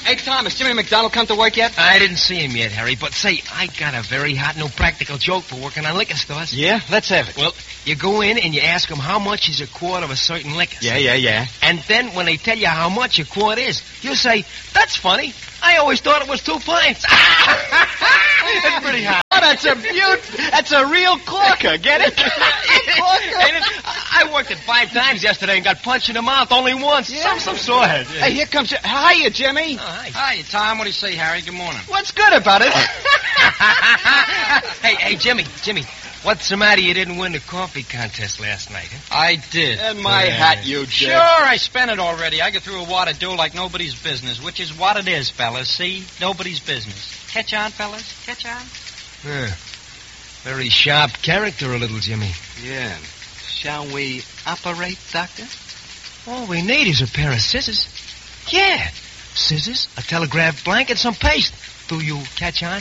Hey, Tom, has Jimmy McDonald come to work yet? I didn't see him yet, Harry, but say, I got a very hot new practical joke for working on liquor stores. Yeah? Let's have it. Well, you go in and you ask them how much is a quart of a certain liquor. Yeah. And then when they tell you how much a quart is, you say, that's funny. I always thought it was 2 pints. That's pretty hot. Oh, that's a real corker, get it? Ain't it? I worked it 5 times yesterday and got punched in the mouth only once. Yeah. Some sorehead. Hey, here comes... Hiya, Jimmy. Oh, hi. Hi, Tom. What do you say, Harry? Good morning. What's good about it? Hey, Jimmy. What's the matter? You didn't win the coffee contest last night, huh? I did. And my hat, you did. Sure, I spent it already. I get through a wad of dough like nobody's business, which is what it is, fellas. See? Nobody's business. Catch on, fellas? Catch on? Yeah. Very sharp character, a little Jimmy. Yeah. Shall we operate, Doctor? All we need is a pair of scissors. Yeah. Scissors, a telegraph blanket, some paste. Do you catch on?